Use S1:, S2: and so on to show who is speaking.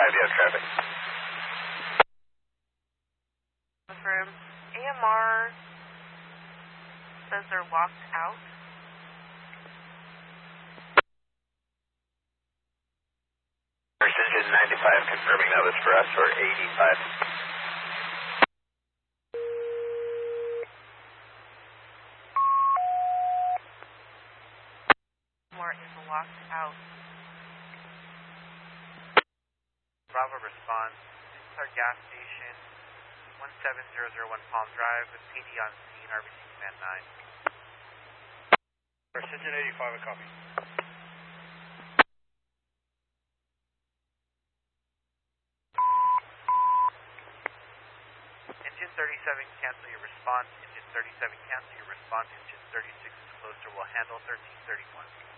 S1: yes, traffic.
S2: Confirm. AMR says they're locked out.
S1: Precision 95 confirming that was for us or 85.
S2: AMR is locked out.
S3: Bravo response. Our gas station 17001 Palm Drive with PD on scene, RBC Command 9.
S4: Precision 85, a copy.
S3: Engine 37, cancel your response. Engine 37, cancel your response. Engine 36 is closer. We'll handle 1331.